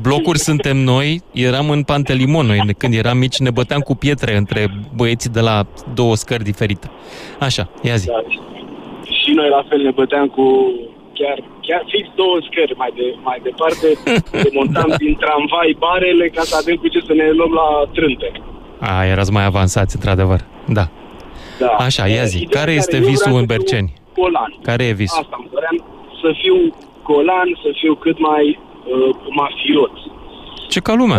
blocuri suntem noi, eram în Pantelimon. Noi, când eram mici, ne băteam cu pietre între băieții de la 2 scări diferite. Așa, ia zi. Da. Și noi la fel ne băteam cu chiar fix 2 scări mai departe. Demontam din tramvai barele ca să avem cu ce să ne luăm la trânte. Erați mai avansați, într-adevăr. Da. Așa, ia zi. Care este visul în Berceni? Golan. Care e visul? Asta îmi doream, să fiu golan, să fiu cât mai mafiot. Ce ca lumea?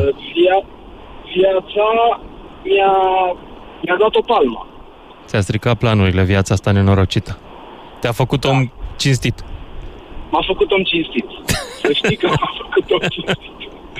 Viața mi-a dat o palmă. Ți-a stricat planurile, viața asta nenorocită. Te-a făcut om cinstit. M-a făcut om cinstit. Să știi că m-a făcut om cinstit.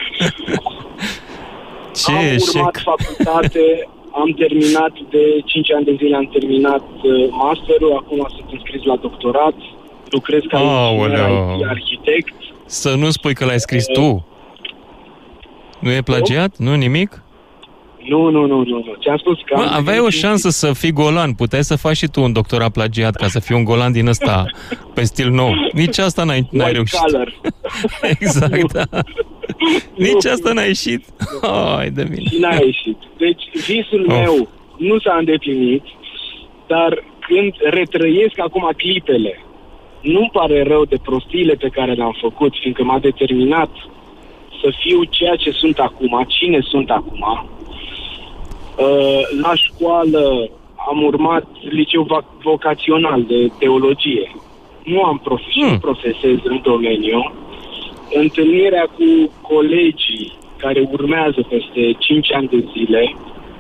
Am urmat facultate, am terminat de 5 ani de zile, am terminat masterul, acum sunt înscris la doctorat, lucrez ca inginer, arhitect. Să nu spui că l-ai scris tu. Nu e plagiat? Nu nimic? Nu. Ți-am spus că... aveai o șansă să fii golan. Puteai să faci și tu un doctorat plagiat ca să fii un golan din ăsta pe stil nou. Nici asta n-ai reușit. Exact, da. Nici asta n-a ieșit. Hai de mine. Și n-a ieșit. Deci visul meu nu s-a îndeplinit, dar când retrăiesc acum clipele, nu-mi pare rău de prostiile pe care le-am făcut, fiindcă m-a determinat să fiu ceea ce sunt acum, cine sunt acum. La școală am urmat liceu vocațional de teologie. Nu am profesez în domeniu. Întâlnirea cu colegii care urmează peste 5 ani de zile,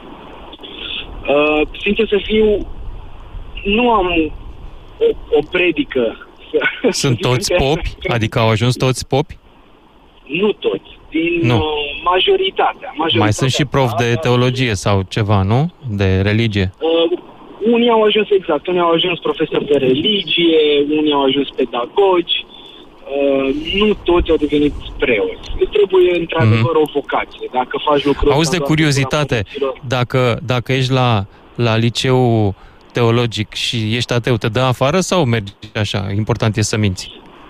sincer să fiu, nu am o predică. Sunt toți popi? Adică au ajuns toți popi? Nu toți. Din majoritatea. Mai sunt și prof de teologie sau ceva, nu? De religie. Unii au ajuns unii au ajuns profesori de religie, unii au ajuns pedagogi, nu toți au devenit preoți. Trebuie într-adevăr o vocație. Dacă faci lucruri... Auzi, de curiozitate, dacă ești la liceu teologic și ești ateu, te dă afară sau mergi așa? Important e să minți.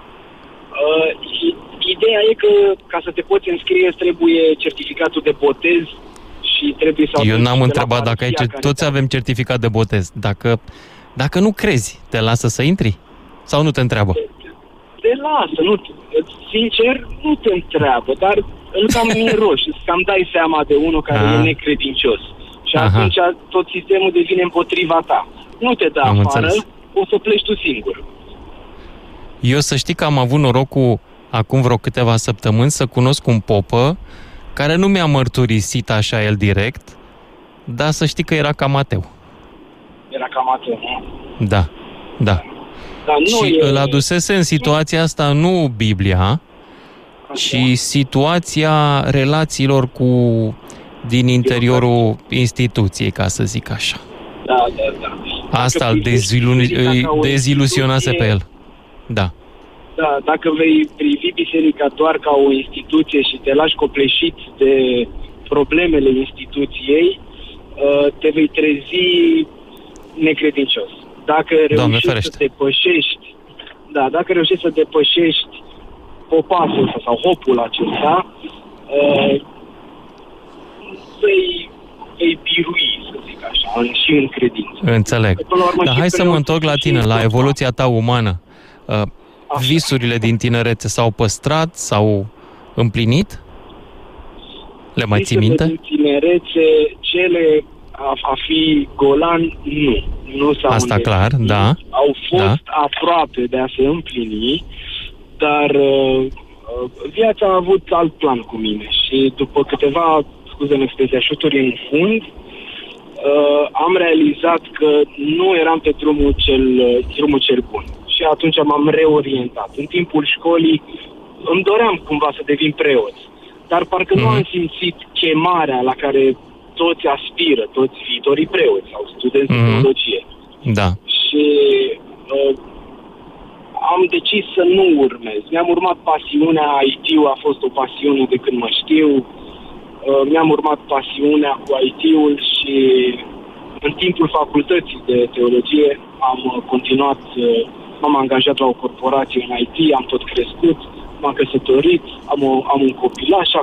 Ideea e că ca să te poți înscrie trebuie certificatul de botez și trebuie să... Eu n-am întrebat dacă ai... Toți avem certificat de botez. Dacă nu crezi, te lasă să intri? Sau nu te întreabă? Te lasă, sincer, nu te întreabă, dar îl cam miroși, îți cam dai seama de unul care e necredincios. Și atunci tot sistemul devine împotriva ta. Nu te dă afară, o să pleci tu singur. Eu să știi că am avut norocul acum vreo câteva săptămâni să cunosc un popă care nu mi-a mărturisit așa el direct, dar să știi că era cam ateu. Era cam ateu, nu? Da. Dar și îl adusese în situația asta nu Biblia, ci situația relațiilor din interiorul instituției, ca să zic așa. Da. Asta îl dezilusionase pe el. Da. Da, dacă vei privi biserica doar ca o instituție și te lași copleșit de problemele instituției, te vei trezi necredincios. Dacă reușești să depășești, dacă reușești să depășești popasul ăsta sau hopul acesta, vei birui, să zic așa, și în credință. Înțeleg. Dar hai să mă întorc la tine, la evoluția ta umană. Visurile din tinerețe s-au păstrat, s-au împlinit? Le mai ții minte? Din tinerețe, cele a fi golan, nu s-au Asta îndeplinit. Clar, da. Au fost aproape de a se împlini, dar viața a avut alt plan cu mine și după câteva, scuze-mi expresia, șuturi în fund, am realizat că nu eram pe drumul cel bun. Și atunci m-am reorientat. În timpul școlii îmi doream cumva să devin preot, dar parcă nu am simțit chemarea la care toți aspiră, toți viitorii preoți sau studenți de teologie. Da. Și am decis să nu urmez. Mi-am urmat pasiunea, IT-ul a fost o pasiune de când mă știu. Mi-am urmat pasiunea cu IT-ul și în timpul facultății de teologie am continuat, m-am angajat la o corporație în IT, am tot crescut, m-am căsătorit, am un copilaș